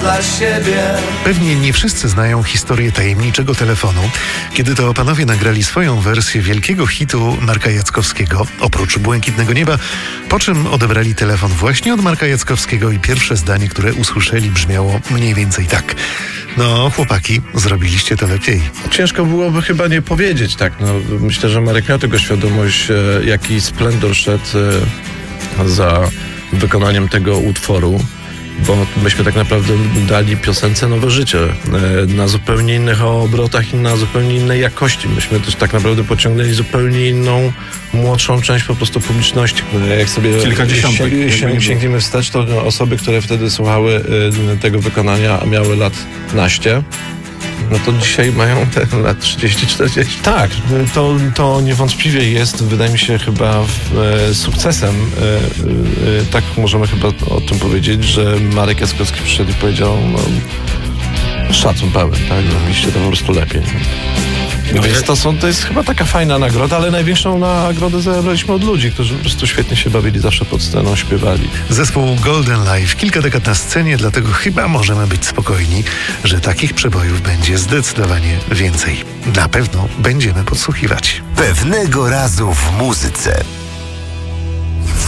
dla siebie. Pewnie nie wszyscy znają historię tajemniczego telefonu, kiedy to panowie nagrali swoją wersję wielkiego hitu Marka Jackowskiego, oprócz Błękitnego Nieba, po czym odebrali telefon właśnie od Marka Jackowskiego i pierwsze zdanie, które usłyszeli, brzmiało mniej więcej tak: no chłopaki, zrobiliście to lepiej. Ciężko byłoby chyba nie powiedzieć tak. No, myślę, że Marek miał tego świadomość, jaki splendor szedł za wykonaniem tego utworu, bo myśmy tak naprawdę dali piosence nowe życie na zupełnie innych obrotach i na zupełnie innej jakości. Myśmy też tak naprawdę pociągnęli zupełnie inną, młodszą część po prostu publiczności. Jak sobie sięgniemy wstecz, to osoby, które wtedy słuchały tego wykonania, miały lat naście. No to dzisiaj mają te lat 30-40. Tak, to niewątpliwie jest, wydaje mi się, chyba sukcesem. Tak możemy chyba o tym powiedzieć, że Marek Jackowski przyszedł i powiedział, no, szacun pełen, tak? Zrobiliście to po prostu lepiej. No więc to jest chyba taka fajna nagroda, ale największą nagrodę zabraliśmy od ludzi, którzy po prostu świetnie się bawili, zawsze pod sceną śpiewali. Zespół Golden Life, kilka dekad na scenie, dlatego chyba możemy być spokojni, że takich przebojów będzie zdecydowanie więcej. Na pewno będziemy podsłuchiwać. Pewnego razu w muzyce.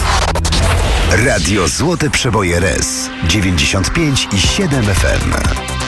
Radio Złote Przeboje RS 95,7 FM.